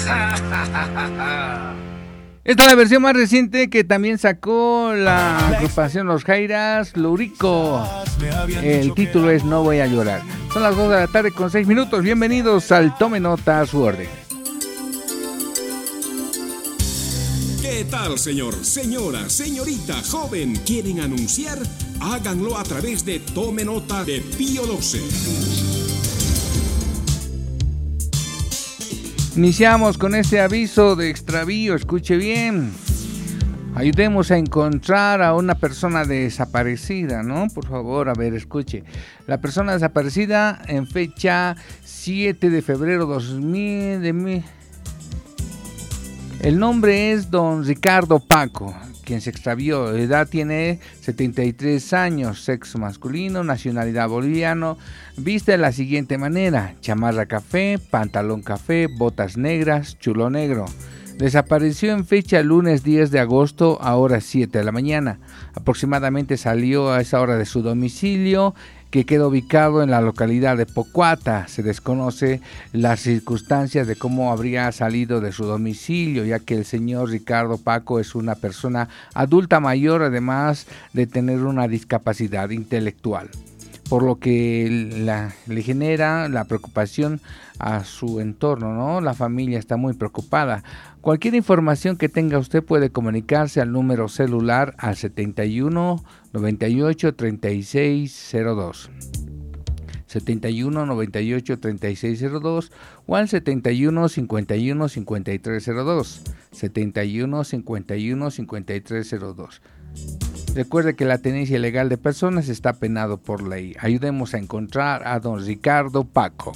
Esta es la versión más reciente que también sacó la agrupación Los Jairas, Lurico. El título es No Voy a Llorar. Son las 2 de la tarde con 6 minutos. Bienvenidos al Tome Nota a su orden. ¿Qué tal, señor, señora, señorita, joven? ¿Quieren anunciar? Háganlo a través de Tome Nota de Pío 12. Iniciamos con este aviso de extravío, escuche bien. Ayudemos a encontrar a una persona desaparecida, ¿no? Por favor, a ver, escuche. La persona desaparecida en fecha 7 de febrero 2000... El nombre es don Ricardo Paco, quien se extravió. Edad tiene 73 años, sexo masculino, nacionalidad boliviano. Viste de la siguiente manera: chamarra café, pantalón café, botas negras, chulo negro. Desapareció en fecha lunes 10 de agosto a horas 7 de la mañana. Aproximadamente salió a esa hora de su domicilio, que queda ubicado en la localidad de Pocuata. Se desconoce las circunstancias de cómo habría salido de su domicilio, ya que el señor Ricardo Paco es una persona adulta mayor, además de tener una discapacidad intelectual, por lo que le genera la preocupación a su entorno, ¿no? La familia está muy preocupada. Cualquier información que tenga usted puede comunicarse al número celular al 71 98 36 02. 71 98 36 02 o al 71 51 53 02. 71 51 53 02. Recuerde que la tenencia ilegal de personas está penado por ley. Ayudemos a encontrar a don Ricardo Paco.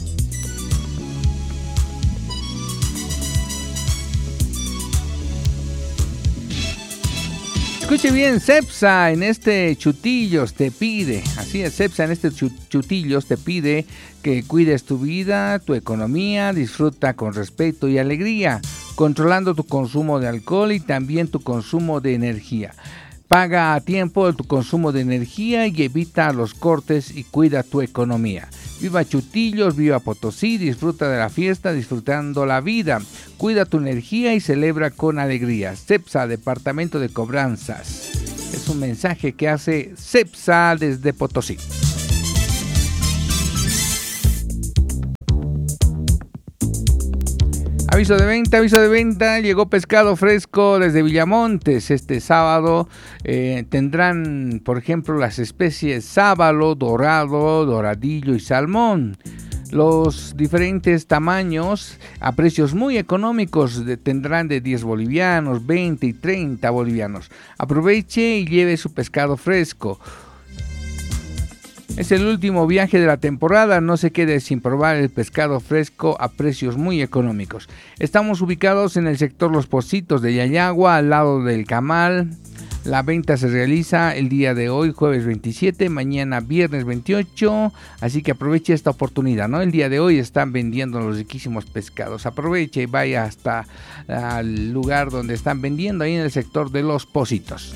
Escuche bien, Cepsa en este Chutillos te pide, así es, Cepsa en este Chutillos te pide que cuides tu vida, tu economía, disfruta con respeto y alegría, controlando tu consumo de alcohol y también tu consumo de energía. Paga a tiempo tu consumo de energía y evita los cortes y cuida tu economía. Viva Chutillos, viva Potosí, disfruta de la fiesta, disfrutando la vida. Cuida tu energía y celebra con alegría. Cepsa, Departamento de Cobranzas. Es un mensaje que hace Cepsa desde Potosí. Aviso de venta, llegó pescado fresco desde Villamontes. Este sábado tendrán, por ejemplo, las especies sábalo, dorado, doradillo y salmón. Los diferentes tamaños a precios muy económicos tendrán de 10 bolivianos, 20 y 30 bolivianos. Aproveche y lleve su pescado fresco. Es el último viaje de la temporada, no se quede sin probar el pescado fresco a precios muy económicos. Estamos ubicados en el sector Los Pocitos de Yayagua, al lado del Camal. La venta se realiza el día de hoy, jueves 27, mañana viernes 28, así que aproveche esta oportunidad, ¿no? El día de hoy están vendiendo los riquísimos pescados. Aproveche y vaya hasta el lugar donde están vendiendo, ahí en el sector de Los Pocitos.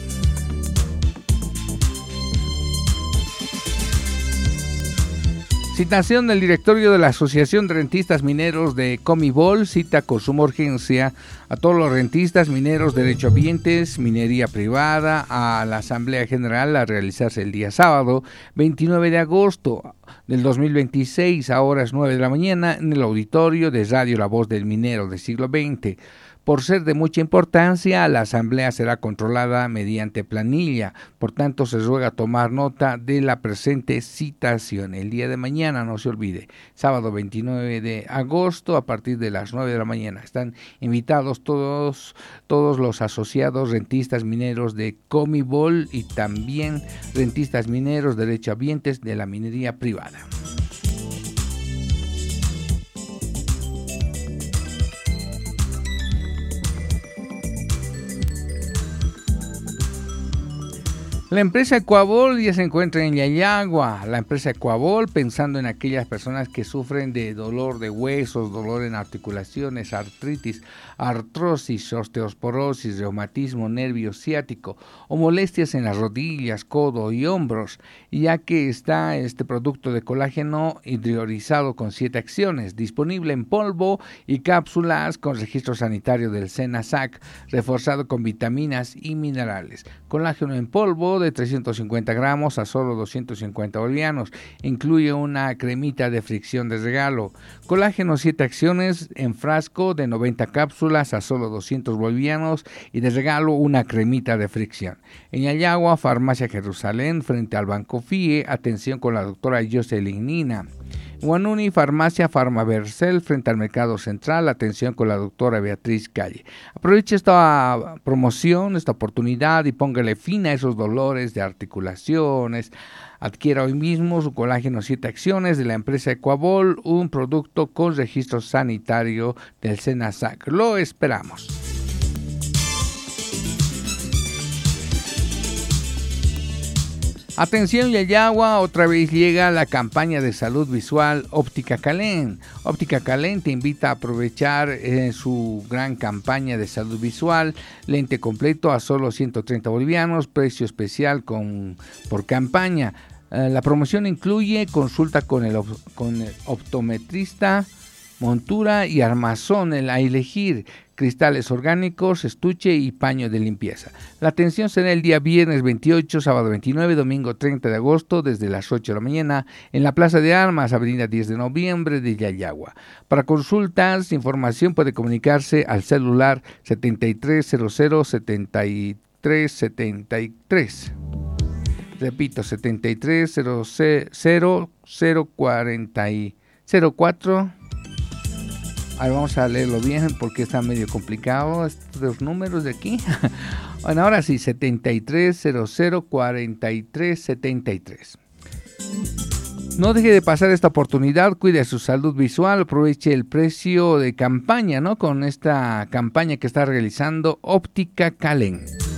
Citación del directorio de la Asociación de Rentistas Mineros de Comibol cita con suma urgencia a todos los rentistas mineros, derechohabientes, minería privada, a la Asamblea General a realizarse el día sábado 29 de agosto del 2026 a horas 9 de la mañana en el auditorio de Radio La Voz del Minero del siglo XX. Por ser de mucha importancia, la asamblea será controlada mediante planilla, por tanto se ruega tomar nota de la presente citación. El día de mañana, no se olvide, sábado 29 de agosto a partir de las 9 de la mañana. Están invitados todos los asociados rentistas mineros de Comibol y también rentistas mineros derechohabientes de la minería privada. La empresa Ecuabol ya se encuentra en Yayagua. La empresa Ecuabol, pensando en aquellas personas que sufren de dolor de huesos, dolor en articulaciones, artritis, artrosis, osteosporosis, reumatismo, nervio ciático o molestias en las rodillas, codo y hombros, ya que está este producto de colágeno hidrolizado con 7 acciones, disponible en polvo y cápsulas con registro sanitario del SENASAC, reforzado con vitaminas y minerales. Colágeno en polvo de 350 gramos a solo 250 bolivianos. Incluye una cremita de fricción de regalo. Colágeno 7 acciones en frasco de 90 cápsulas a solo 200 bolivianos y de regalo una cremita de fricción. En Yayagua, Farmacia Jerusalén, frente al Banco FIE, atención con la doctora Jocelyn Nina. Guanuni, Farmacia Farmaversel, frente al Mercado Central, atención con la doctora Beatriz Calle. Aproveche esta promoción, esta oportunidad y póngale fin a esos dolores de articulaciones. Adquiera hoy mismo su colágeno 7 acciones de la empresa Ecuabol, un producto con registro sanitario del SENASAC. Lo esperamos. Atención Yayagua, otra vez llega la campaña de salud visual Óptica Calén. Óptica Calén te invita a aprovechar su gran campaña de salud visual, lente completo a solo 130 bolivianos, precio especial por campaña. La promoción incluye consulta con el optometrista, montura y armazón a elegir, cristales orgánicos, estuche y paño de limpieza. La atención será el día viernes 28, sábado 29, domingo 30 de agosto desde las 8 de la mañana en la Plaza de Armas, avenida 10 de noviembre de Yayagua. Para consultas, información puede comunicarse al celular 7300-7373. Repito, 7300-004. Ahora vamos a leerlo bien porque está medio complicado estos números de aquí. Bueno, ahora sí, 7300-4373. No deje de pasar esta oportunidad, cuide su salud visual, aproveche el precio de campaña, ¿no? Con esta campaña que está realizando Óptica Calén.